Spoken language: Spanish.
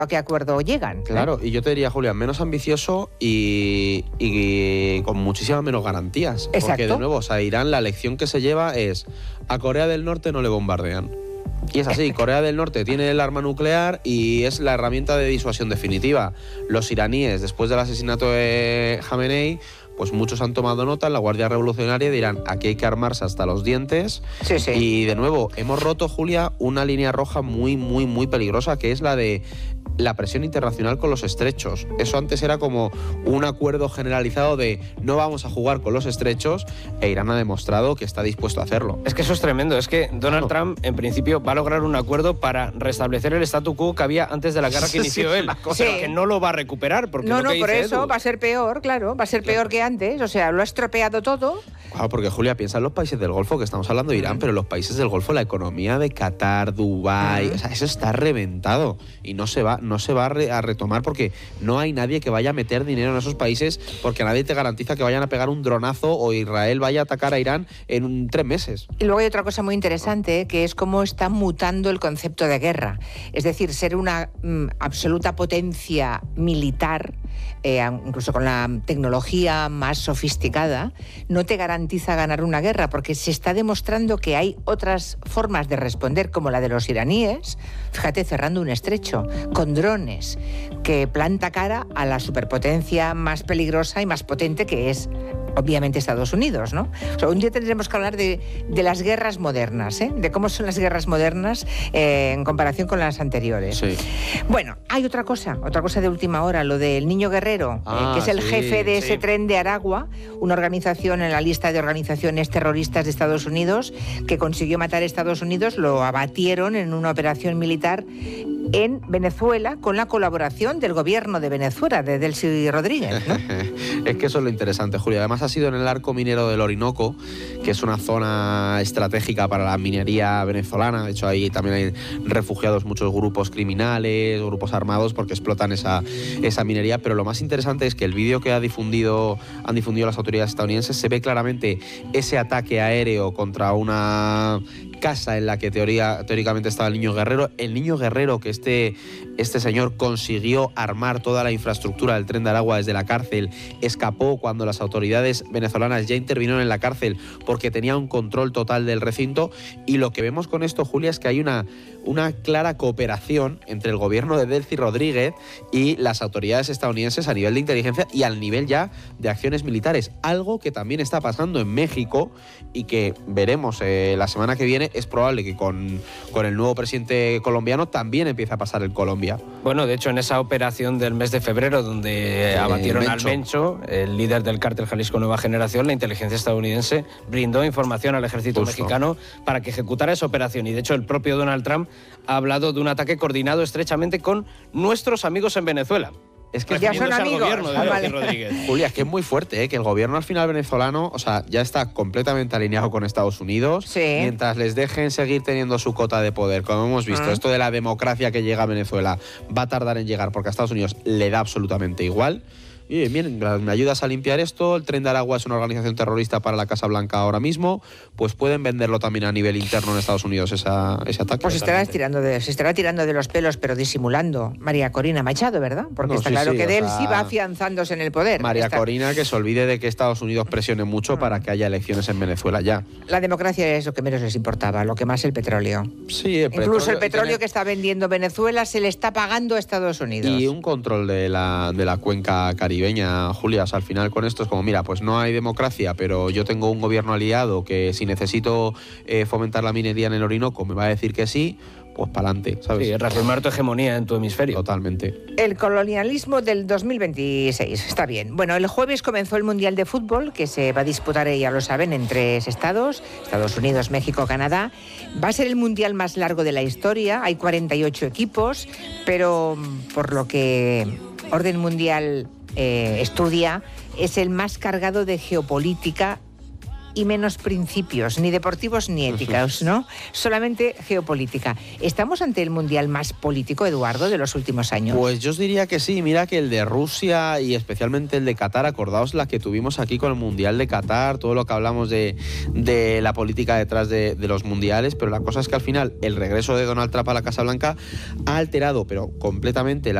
¿A qué acuerdo llegan? Claro, y yo te diría, Julia, menos ambicioso y con muchísimas menos garantías. Exacto. Porque, de nuevo, o sea, Irán, la lección que se lleva es: a Corea del Norte no le bombardean. Y es así, Corea del Norte tiene el arma nuclear y es la herramienta de disuasión definitiva. Los iraníes, después del asesinato de Jamenei, pues muchos han tomado nota en la Guardia Revolucionaria y dirán, aquí hay que armarse hasta los dientes. Sí, sí. Y, de nuevo, hemos roto, Julia, una línea roja muy, muy, muy peligrosa, que es la de la presión internacional con los estrechos. Eso antes era como un acuerdo generalizado de no vamos a jugar con los estrechos, e Irán ha demostrado que está dispuesto a hacerlo. Es que eso es tremendo. Es que Donald Trump, en principio, va a lograr un acuerdo para restablecer el statu quo que había antes de la guerra que inició él. Pero que no lo va a recuperar. Porque No, lo que por dice eso Edu. va a ser peor, claro. Va a ser peor que antes. O sea, lo ha estropeado todo. Claro, porque, Julia, piensa en los países del Golfo, que estamos hablando de Irán, pero los países del Golfo, la economía de Qatar, Dubái, o sea, eso está reventado y no se va a retomar, porque no hay nadie que vaya a meter dinero en esos países, porque nadie te garantiza que vayan a pegar un dronazo o Israel vaya a atacar a Irán en 3 meses. Y luego hay otra cosa muy interesante, que es cómo está mutando el concepto de guerra. Es decir, ser una absoluta potencia militar, incluso con la tecnología más sofisticada, no te garantiza ganar una guerra, porque se está demostrando que hay otras formas de responder, como la de los iraníes, fíjate, cerrando un estrecho, con drones, que planta cara a la superpotencia más peligrosa y más potente, que es obviamente Estados Unidos, ¿no? O sea, un día tendremos que hablar de las guerras modernas, de cómo son las guerras modernas en comparación con las anteriores. Sí. Bueno, hay otra cosa de última hora, lo del Niño Guerrero, que es el jefe de ese tren de Aragua, una organización en la lista de organizaciones terroristas de Estados Unidos, que consiguió matar a Estados Unidos, lo abatieron en una operación militar en Venezuela con la colaboración del gobierno de Venezuela, de Delcy Rodríguez, ¿no? Es que eso es lo interesante, Julia. Además, ha sido en el arco minero del Orinoco, que es una zona estratégica para la minería venezolana. De hecho, ahí también hay refugiados muchos grupos criminales, grupos armados, porque explotan esa minería. Pero lo más interesante es que el vídeo que han difundido las autoridades estadounidenses, se ve claramente ese ataque aéreo contra una casa en la que teóricamente estaba el Niño Guerrero. El Niño Guerrero, que este señor consiguió armar toda la infraestructura del tren de Aragua desde la cárcel, escapó cuando las autoridades venezolanas ya intervinieron en la cárcel porque tenía un control total del recinto. Y lo que vemos con esto, Julia, es que hay una clara cooperación entre el gobierno de Delcy Rodríguez y las autoridades estadounidenses a nivel de inteligencia y al nivel ya de acciones militares. Algo que también está pasando en México y que veremos la semana que viene. Es probable que con el nuevo presidente colombiano también empiece a pasar en Colombia. Bueno, de hecho, en esa operación del mes de febrero, donde abatieron al Mencho, el líder del cártel Jalisco Nueva Generación, la inteligencia estadounidense brindó información al ejército mexicano para que ejecutara esa operación. Y de hecho, el propio Donald Trump ha hablado de un ataque coordinado estrechamente con nuestros amigos en Venezuela. Es que ya son amigos. Gobierno de Delcy Rodríguez. Julia, es que es muy fuerte, que el gobierno al final venezolano, o sea, ya está completamente alineado con Estados Unidos. Sí. Mientras les dejen seguir teniendo su cota de poder, como hemos visto, esto de la democracia que llega a Venezuela va a tardar en llegar porque a Estados Unidos le da absolutamente igual. Y bien, ¿me ayudas a limpiar esto? El Tren de Aragua es una organización terrorista para la Casa Blanca ahora mismo, pues pueden venderlo también a nivel interno en Estados Unidos ese ataque. Pues se estará tirando de los pelos, pero disimulando María Corina Machado, ¿verdad? Porque está claro que Delcy va afianzándose en el poder. María Corina, que se olvide de que Estados Unidos presione mucho para que haya elecciones en Venezuela ya. La democracia es lo que menos les importaba, lo que más el petróleo. Sí, Incluso el petróleo que está vendiendo Venezuela se le está pagando a Estados Unidos. Y un control de la cuenca caribeña, Julia. O sea, al final con esto es como, mira, pues no hay democracia, pero yo tengo un gobierno aliado que si necesito fomentar la minería en el Orinoco me va a decir que sí, pues para adelante, ¿sabes? Sí, reafirmar tu hegemonía en tu hemisferio. Totalmente. El colonialismo del 2026, está bien. Bueno, el jueves comenzó el Mundial de Fútbol, que se va a disputar, ya lo saben, en 3 estados, Estados Unidos, México, Canadá. Va a ser el Mundial más largo de la historia, hay 48 equipos, pero por lo que Orden Mundial estudia, es el más cargado de geopolítica y menos principios, ni deportivos ni éticos, ¿no? Solamente geopolítica. ¿Estamos ante el mundial más político, Eduardo, de los últimos años? Pues yo os diría que sí. Mira que el de Rusia y especialmente el de Qatar, acordaos la que tuvimos aquí con el Mundial de Qatar, todo lo que hablamos de la política detrás de los mundiales, pero la cosa es que al final el regreso de Donald Trump a la Casa Blanca ha alterado, pero completamente, la